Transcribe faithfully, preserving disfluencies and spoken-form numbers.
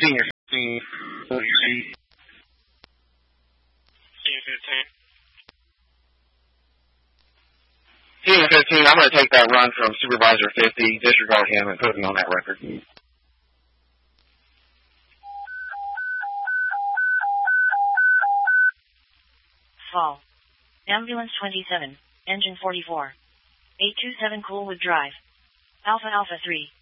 Senior fifteen. Senior fifteen. Senior fifteen, I'm going to take that run from Supervisor fifty, disregard him, and put him on that record. Fall. Ambulance twenty-seven, engine forty-four. eight two seven Coolwood Drive. Alpha Alpha three.